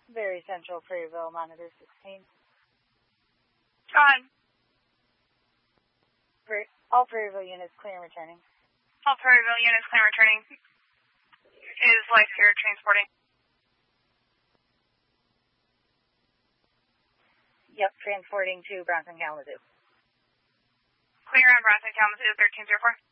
Very Central, Prairieville, monitor 16. Go ahead. All Prairieville units clear and returning. All Prairieville units clear and returning. Is Life here transporting? Yep, transporting to Bronson Kalamazoo. Clear on Bronson Kalamazoo 1304.